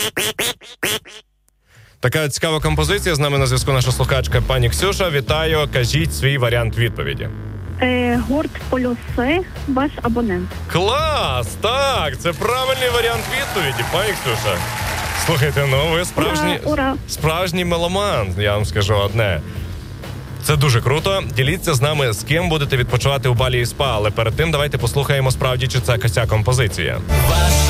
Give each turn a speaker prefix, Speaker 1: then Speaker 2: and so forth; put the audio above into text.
Speaker 1: Така цікава композиція. З нами на зв'язку наша слухачка пані Ксюша. Вітаю, кажіть свій варіант відповіді.
Speaker 2: Гурт «Полюси», «Ваш абонент».
Speaker 1: Клас! Так, це правильний варіант відповіді, пані Ксюша. Слухайте, ну ви справжній меломан, я вам скажу одне. Це дуже круто. Діліться з нами, з ким будете відпочивати у Балі і СПА. Але перед тим давайте послухаємо справді, чи це ця композиція.